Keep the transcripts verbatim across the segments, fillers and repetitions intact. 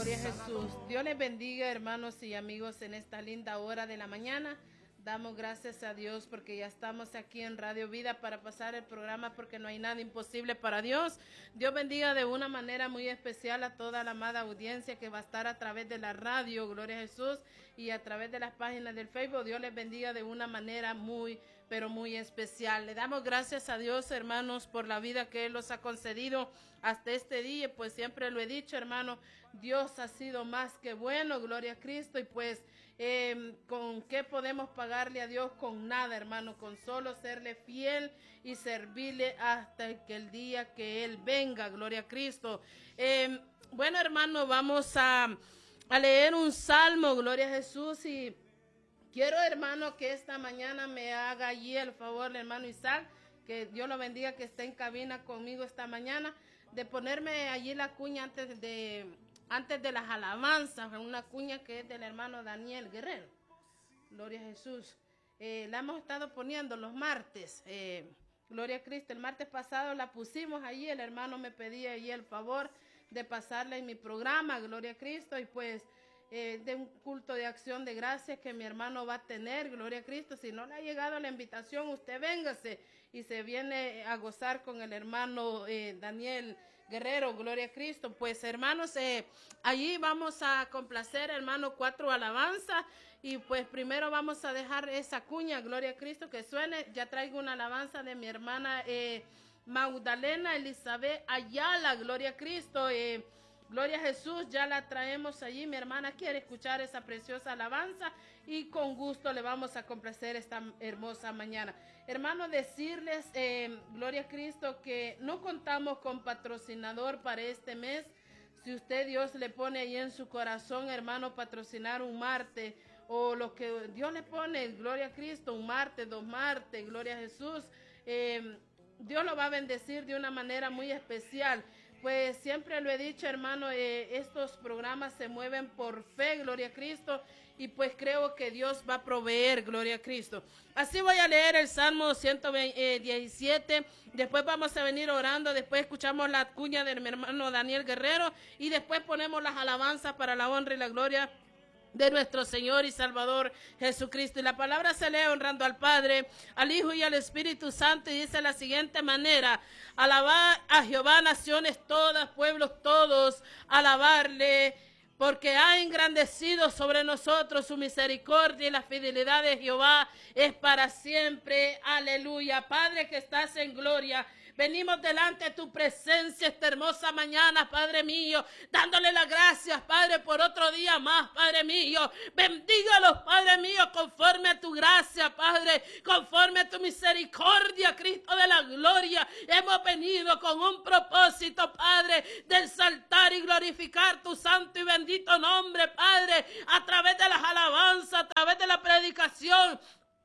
Gloria a Jesús. Dios les bendiga, hermanos y amigos, en esta linda hora de la mañana. Damos gracias a Dios porque ya estamos aquí en Radio Vida para pasar el programa, porque no hay nada imposible para Dios. Dios bendiga de una manera muy especial a toda la amada audiencia que va a estar a través de la radio, Gloria a Jesús, y a través de las páginas del Facebook. Dios les bendiga de una manera muy, pero muy especial. Le damos gracias a Dios, hermanos, por la vida que Él nos ha concedido hasta este día. Pues siempre lo he dicho, hermano, Dios ha sido más que bueno, gloria a Cristo, y pues Eh, ¿con qué podemos pagarle a Dios? Con nada, hermano, con solo serle fiel y servirle hasta que el día que Él venga, gloria a Cristo. Eh, bueno, hermano, vamos a, a leer un salmo, gloria a Jesús, y quiero, hermano, que esta mañana me haga allí el favor, hermano Isaac, que Dios lo bendiga, que esté en cabina conmigo esta mañana, de ponerme allí la cuña antes de... antes de las alabanzas, una cuña que es del hermano Daniel Guerrero. Gloria a Jesús. Eh, la hemos estado poniendo los martes. Eh, Gloria a Cristo. El martes pasado la pusimos allí. El hermano me pedía allí el favor de pasarla en mi programa. Gloria a Cristo. Y pues eh, de un culto de acción de gracias que mi hermano va a tener. Gloria a Cristo. Si no le ha llegado la invitación, usted véngase y se viene a gozar con el hermano eh, Daniel Guerrero, gloria a Cristo. Pues hermanos, eh, allí vamos a complacer, hermano, cuatro alabanzas, y pues primero vamos a dejar esa cuña, gloria a Cristo, que suene. Ya traigo una alabanza de mi hermana eh, Magdalena Elizabeth Ayala, gloria a Cristo, eh, gloria a Jesús, ya la traemos allí. Mi hermana quiere escuchar esa preciosa alabanza y con gusto le vamos a complacer esta hermosa mañana. Hermano, decirles, eh, gloria a Cristo, que no contamos con patrocinador para este mes. Si usted, Dios le pone ahí en su corazón, hermano, patrocinar un martes, o lo que Dios le pone, gloria a Cristo, un martes, dos martes, gloria a Jesús, eh, Dios lo va a bendecir de una manera muy especial. Pues siempre lo he dicho, hermano, eh, estos programas se mueven por fe, gloria a Cristo, y pues creo que Dios va a proveer, gloria a Cristo. Así voy a leer el Salmo ciento diecisiete, después vamos a venir orando, después escuchamos la cuña de mi hermano Daniel Guerrero, y después ponemos las alabanzas para la honra y la gloria de nuestro Señor y Salvador Jesucristo. Y la palabra se lee honrando al Padre, al Hijo y al Espíritu Santo, y dice de la siguiente manera: alabad a Jehová naciones todas, pueblos todos, alabarle, porque ha engrandecido sobre nosotros su misericordia, y la fidelidad de Jehová es para siempre. Aleluya. Padre que estás en gloria, venimos delante de tu presencia esta hermosa mañana, Padre mío, dándole las gracias, Padre, por otro día más, Padre mío. Bendígalos, Padre mío, conforme a tu gracia, Padre, conforme a tu misericordia, Cristo de la gloria. Hemos venido con un propósito, Padre, de exaltar y glorificar tu santo y bendito nombre, Padre, a través de las alabanzas, a través de la predicación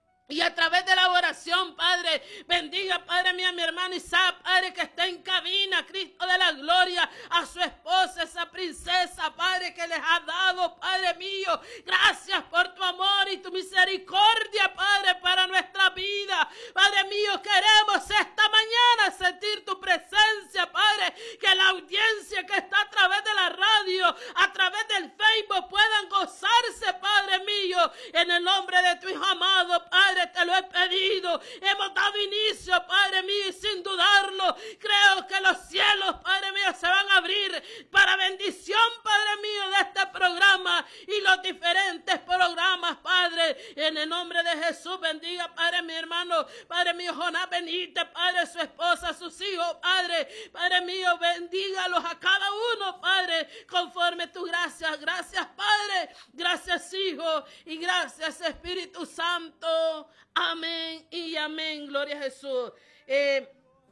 y a través de la oración, Padre. Bendiga, Padre mío, a mi hermano Isaac, Padre, que está en cabina, Cristo de la gloria, a su esposa, esa princesa, Padre, que les ha dado, Padre mío. Gracias por tu amor y tu misericordia, Padre, para nuestra vida. Padre mío, queremos esta mañana sentir tu presencia, Padre, que la audiencia que está a través de la radio, a través del Facebook, puedan gozarse, Padre mío, en el nombre de tu Hijo amado, Padre. Te lo he pedido, hemos dado inicio, Padre mío, y sin dudarlo, creo que los cielos, Padre mío, se van a abrir para bendición, Padre mío, de este programa y los diferentes programas, Padre, en el nombre de Jesús. Bendiga, Padre, mi hermano, Padre mío, Jonás Benítez, Padre, su esposa, sus hijos, Padre, Padre mío, bendígalos a cada uno, Padre, conforme tu gracia. Gracias, Padre, gracias, Hijo, y gracias, Espíritu Santo. Amén y amén, gloria a Jesús. Eh,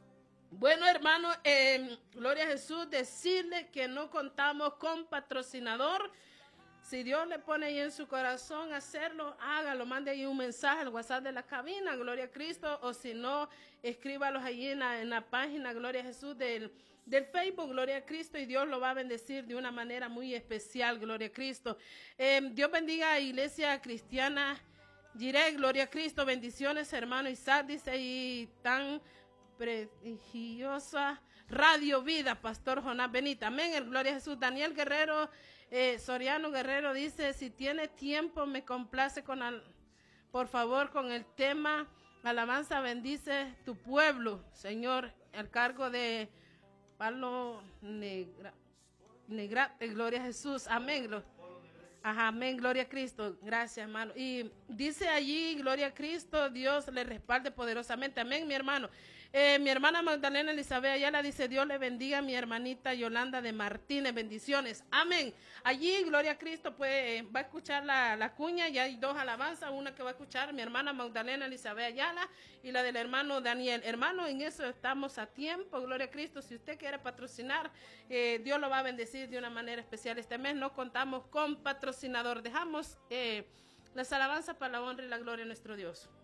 bueno, hermano, eh, gloria a Jesús, decirle que no contamos con patrocinador. Si Dios le pone ahí en su corazón hacerlo, hágalo, mande ahí un mensaje al WhatsApp de la cabina, gloria a Cristo, o si no, escríbalos ahí en la, en la página, gloria a Jesús, del, del Facebook, gloria a Cristo, y Dios lo va a bendecir de una manera muy especial, gloria a Cristo. Eh, Dios bendiga a Iglesia Cristiana Jiré, gloria a Cristo, bendiciones, hermano Isaac, dice, y tan prestigiosa Radio Vida, Pastor Jonás Benita. Amén, el gloria a Jesús. Daniel Guerrero, eh, Soriano Guerrero dice, si tiene tiempo me complace con, al, por favor, con el tema Alabanza bendice tu pueblo, Señor, al cargo de Pablo Negra, Negra, eh, gloria a Jesús. Amén. Ajá, amén, gloria a Cristo. Gracias, hermano. Y dice allí, gloria a Cristo, Dios le respalde poderosamente. Amén, mi hermano. Eh, mi hermana Magdalena Elizabeth Ayala dice, Dios le bendiga a mi hermanita Yolanda de Martínez. Bendiciones. Amén. Allí, gloria a Cristo, pues eh, va a escuchar la, la cuña. Ya hay dos alabanzas. Una que va a escuchar mi hermana Magdalena Elizabeth Ayala y la del hermano Daniel. Hermano, en eso estamos a tiempo. Gloria a Cristo. Si usted quiere patrocinar, eh, Dios lo va a bendecir de una manera especial. Este mes no contamos con patrocinador. Dejamos eh, las alabanzas para la honra y la gloria de nuestro Dios.